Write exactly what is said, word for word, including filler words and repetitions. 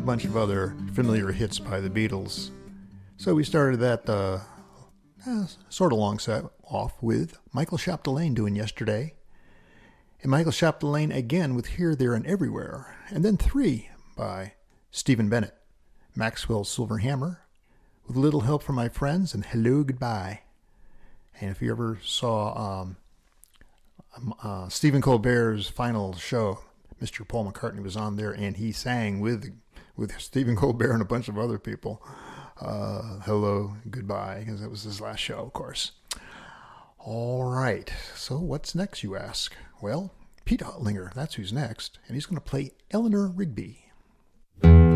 bunch of other familiar hits by the Beatles. So we started that uh, uh, sort of long set off with Michael Chapdelaine doing Yesterday. And Michael Chapdelaine again with Here, There, and Everywhere. And then three by Stephen Bennett. Maxwell Silver Hammer, With a Little Help from My Friends, and Hello, Goodbye. And if you ever saw um, uh, Stephen Colbert's final show, Mister Paul McCartney was on there, and he sang with with Stephen Colbert and a bunch of other people, uh, Hello, Goodbye, because it was his last show, of course. All right, so what's next, you ask? Well, Pete Hutlinger, that's who's next, and he's going to play Eleanor Rigby.